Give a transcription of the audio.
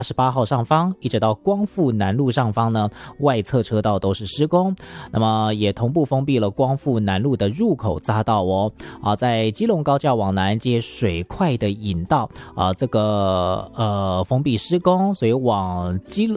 88号上方一直到光复南路上方呢，外侧车道都是施工，那么也同步封闭了光复南路的入口匝道哦。在基隆高架往南接水块的引道这个封闭施工，所以往